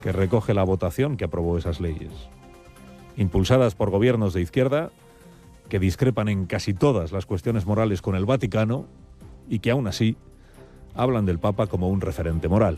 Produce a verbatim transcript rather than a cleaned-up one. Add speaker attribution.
Speaker 1: que recoge la votación que aprobó esas leyes, impulsadas por gobiernos de izquierda que discrepan en casi todas las cuestiones morales con el Vaticano y que aún así hablan del Papa como un referente moral.